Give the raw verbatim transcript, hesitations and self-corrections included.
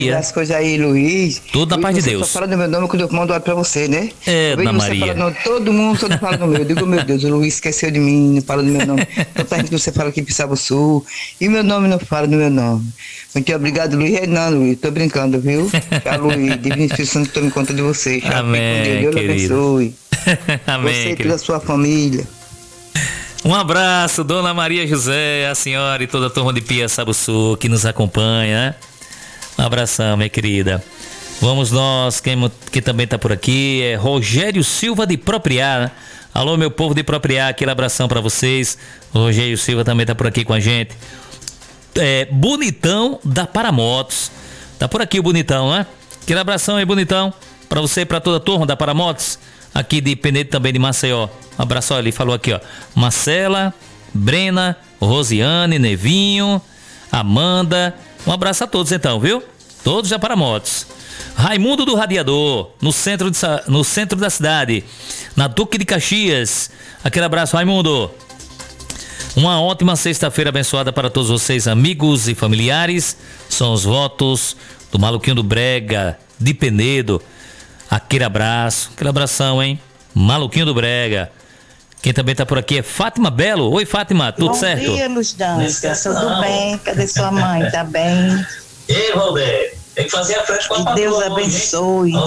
As coisas aí, Luiz. Tudo na Luiz, paz de você Deus. só fala no meu nome quando eu mando pra você, né? É, Eu vejo Dona você Maria. falando, todo mundo, todo mundo fala no meu. Eu digo, meu Deus, o Luiz esqueceu de mim, não fala no meu nome. Tanta gente que você fala aqui em Pissarra Sul. E meu nome não fala no meu nome. Muito obrigado, Luiz. Não, Luiz, tô brincando, viu? Tchau, Luiz. Divino Espírito Santo, tome conta de você. Tchau, Amém, fique com Deus. Deus querido. abençoe. Amém, Você e querido. toda a sua família. Um abraço, Dona Maria José, a senhora e toda a turma de Pissarra Sul que nos acompanha, né? Um abração, minha querida. Vamos nós, quem, quem também está por aqui é Rogério Silva de Propriá, né? Alô, meu povo de Propriá, aquele abração para vocês. O Rogério Silva também está por aqui com a gente. É, Bonitão da Paramotos. Tá por aqui o Bonitão, né? Aquele abração aí, Bonitão, para você e para toda a turma da Paramotos, aqui de Penedo também de Maceió. Um abraço, ele falou aqui, ó. Marcela, Brena, Rosiane, Nevinho, Amanda. Um abraço a todos então, viu? Todos da Paramotos. Raimundo do Radiador, no centro, de, no centro da cidade, na Duque de Caxias. Aquele abraço, Raimundo. Uma ótima sexta-feira abençoada para todos vocês, amigos e familiares. São os votos do Maluquinho do Brega, de Penedo. Aquele abraço, aquele abração, hein? Maluquinho do Brega. Quem também tá por aqui é Fátima Belo. Oi, Fátima, tudo Bom certo? Bom dia, Luz Dança. Tudo bem? Cadê sua mãe? Tá bem? Ei, Valdeir, tem que fazer a frente com a Que Deus abençoe.